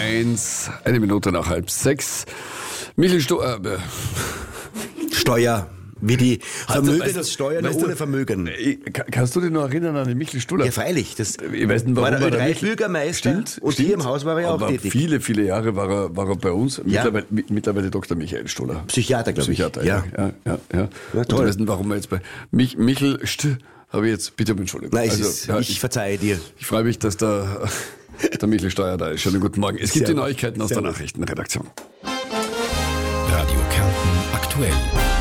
1, 1 Minute nach 5:30. Michel Steuer. Wie die Vermögen das Steuern ohne Vermögen. Kannst du dich noch erinnern an den Michel Stuller? Ja, freilich. Ich weiß nicht, warum war der Ö3-Bürgermeister und hier im Haus war er auch tätig. Viele, viele Jahre war er bei uns. Ja. Mittlerweile Dr. Michael Stuller. Psychiater, glaube ich. Ja. Ja, Und toll. ich weiß nicht, warum wir jetzt bei Michel habe ich jetzt, bitte um Entschuldigung. Nein, ich verzeihe dir. Ich freue mich, dass der Michel Steuer da ist. Schönen guten Morgen. Es gibt die Neuigkeiten aus der Nachrichtenredaktion. Radio Kärnten aktuell.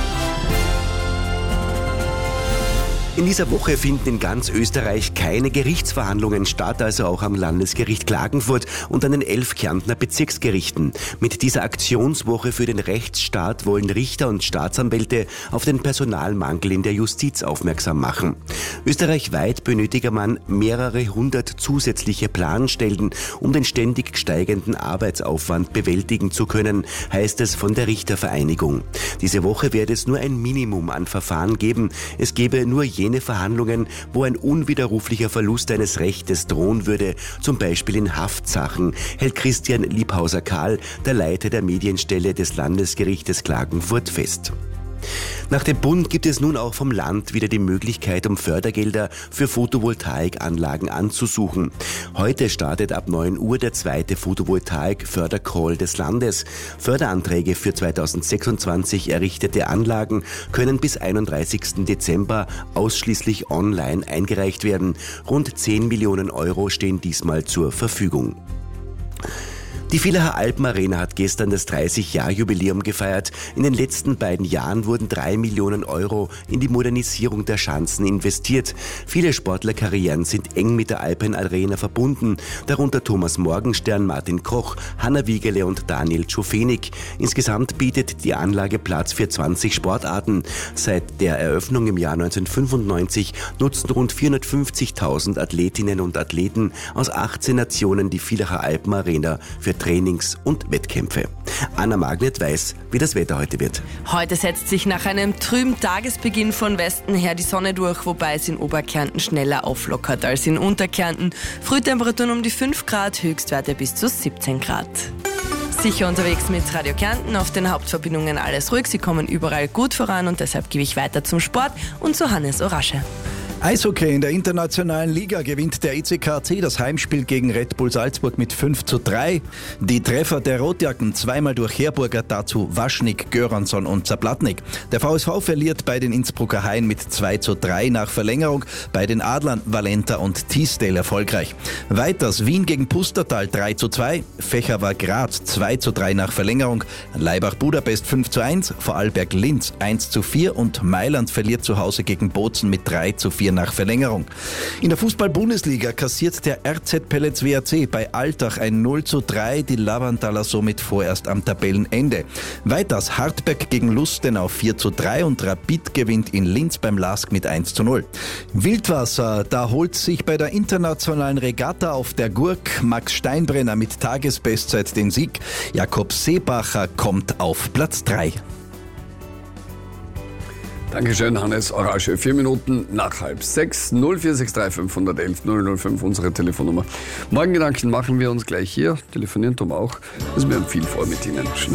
In dieser Woche finden in ganz Österreich keine Gerichtsverhandlungen statt, also auch am Landesgericht Klagenfurt und an den 11 Kärntner Bezirksgerichten. Mit dieser Aktionswoche für den Rechtsstaat wollen Richter und Staatsanwälte auf den Personalmangel in der Justiz aufmerksam machen. Österreichweit benötige man mehrere hundert zusätzliche Planstellen, um den ständig steigenden Arbeitsaufwand bewältigen zu können, heißt es von der Richtervereinigung. Diese Woche werde es nur ein Minimum an Verfahren geben. Es gebe nur jene Verhandlungen, wo ein unwiderruflicher Verlust eines Rechtes drohen würde, zum Beispiel in Haftsachen, hält Christian Liebhauser-Kahl, der Leiter der Medienstelle des Landesgerichtes Klagenfurt, fest. Nach dem Bund gibt es nun auch vom Land wieder die Möglichkeit, um Fördergelder für Photovoltaikanlagen anzusuchen. Heute startet ab 9 Uhr der zweite Photovoltaik-Fördercall des Landes. Förderanträge für 2026 errichtete Anlagen können bis 31. Dezember ausschließlich online eingereicht werden. Rund 10 Millionen Euro stehen diesmal zur Verfügung. Die Villacher Alpenarena hat gestern das 30-Jahr-Jubiläum gefeiert. In den letzten beiden Jahren wurden 3 Millionen Euro in die Modernisierung der Schanzen investiert. Viele Sportlerkarrieren sind eng mit der Alpenarena verbunden, darunter Thomas Morgenstern, Martin Koch, Hanna Wiegele und Daniel Czofenig. Insgesamt bietet die Anlage Platz für 20 Sportarten. Seit der Eröffnung im Jahr 1995 nutzten rund 450.000 Athletinnen und Athleten aus 18 Nationen die Villacher Alpenarena für Trainings und Wettkämpfe. Anna Magnet weiß, wie das Wetter heute wird. Heute setzt sich nach einem trüben Tagesbeginn von Westen her die Sonne durch, wobei es in Oberkärnten schneller auflockert als in Unterkärnten. Frühtemperaturen um die 5 Grad, Höchstwerte bis zu 17 Grad. Sicher unterwegs mit Radio Kärnten, auf den Hauptverbindungen alles ruhig, sie kommen überall gut voran und deshalb gebe ich weiter zum Sport und zu Hannes Orasche. Eishockey in der internationalen Liga gewinnt der ECKC das Heimspiel gegen Red Bull Salzburg mit 5:3. Die Treffer der Rotjacken zweimal durch Herburger, dazu Waschnik, Göransson und Zaplatnik. Der VSV verliert bei den Innsbrucker Haien mit 2:3 nach Verlängerung, bei den Adlern Valenta und Teasdale erfolgreich. Weiters Wien gegen Pustertal 3:2, Fecherwer Graz 2:3 nach Verlängerung, Laibach Budapest 5:1, Vorarlberg Linz 1:4 und Mailand verliert zu Hause gegen Bozen mit 3:4 nach Verlängerung. In der Fußball-Bundesliga kassiert der RZ Pellets WAC bei Altach ein 0:3, die Lavantaler somit vorerst am Tabellenende. Weiters Hartberg gegen Lustenau 4:3 und Rapid gewinnt in Linz beim LASK mit 1:0. Wildwasser, da holt sich bei der internationalen Regatta auf der Gurk Max Steinbrenner mit Tagesbestzeit den Sieg. Jakob Seebacher kommt auf Platz 3. Dankeschön, Hannes Orasche. 4 Minuten nach 5:30. 0463 511 005, unsere Telefonnummer. Morgengedanken machen wir uns gleich hier. Telefonieren tun wir auch. Also wir haben viel vor mit Ihnen. Schnell.